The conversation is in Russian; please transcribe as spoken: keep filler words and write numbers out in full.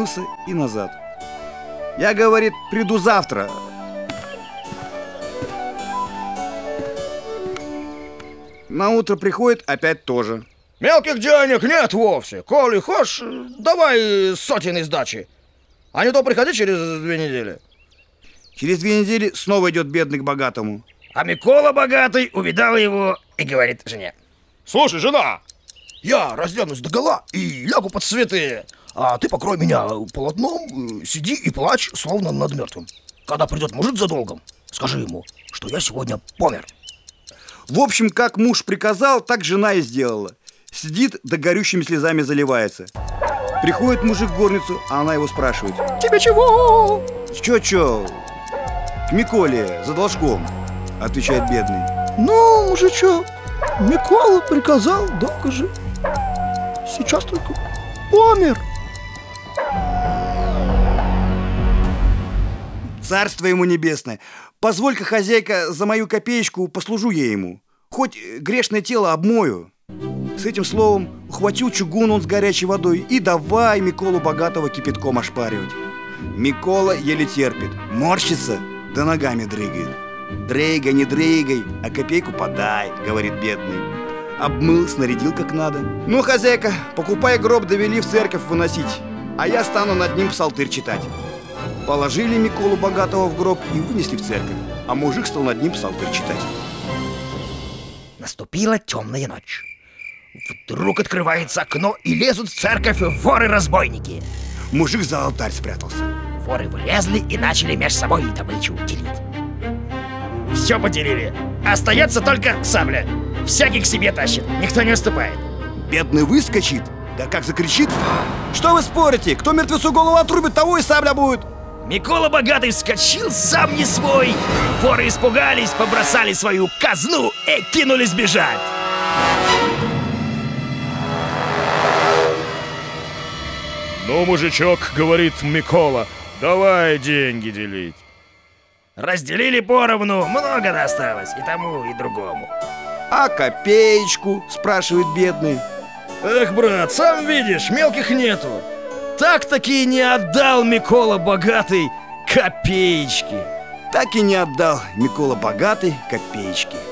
воротился и назад. Я, говорит, приду завтра. На утро приходит, опять тоже. Мелких денег нет вовсе. Коли хочешь, давай сотен из дачи. А не то приходи через две недели. Через две недели снова идет бедный к богатому. А Микола богатый увидал его и говорит жене: слушай, жена, я разденусь догола и лягу под цветы, а ты покрой меня полотном, сиди и плачь, словно над мертвым. Когда придет мужик за долгом, скажи ему, что я сегодня помер. В общем, как муж приказал, так жена и сделала. Сидит, да горючими слезами заливается. Приходит мужик в горницу, а она его спрашивает: тебе чего? Чё-чё? К Миколе, за должком, отвечает бедный. Ну, мужичок, Микола приказал долго жить. Сейчас только помер. Царство ему небесное. Позволь-ка, хозяйка, за мою копеечку послужу я ему. Хоть грешное тело обмою. С этим словом ухватил чугун он с горячей водой и давай Миколу богатого кипятком ошпаривать. Микола еле терпит, морщится, да ногами дрыгает. Дрыгай, не дрыгай, а копейку подай, говорит бедный. Обмыл, снарядил как надо. Ну, хозяйка, покупай гроб, довели в церковь выносить, а я стану над ним псалтырь читать. Положили Миколу богатого в гроб и вынесли в церковь, а мужик стал над ним псалтырь читать. Наступила темная ночь. Вдруг открывается окно, и лезут в церковь воры-разбойники. Мужик за алтарь спрятался. Воры вылезли и начали между собой добычу делить. Все поделили. Остается только сабля. Всякий к себе тащит, никто не уступает. Бедный выскочит, да как закричит: что вы спорите? Кто мертвецу голову отрубит, того и сабля будет. Микола богатый вскочил, сам не свой. Воры испугались, побросали свою казну и кинулись бежать. Ну, мужичок, говорит Микола, давай деньги делить. Разделили поровну, много досталось и тому, и другому. А копеечку, спрашивает бедный. Эх, брат, сам видишь, мелких нету. Так-таки не отдал Микола богатый копеечки. Так и не отдал Микола богатый копеечки.